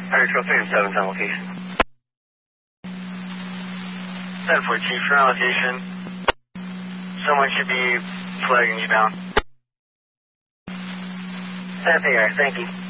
Harry Trail 3 and 7's on location. 10-4 Chief, you're on location. Someone should be flagging you down. There they are, thank you.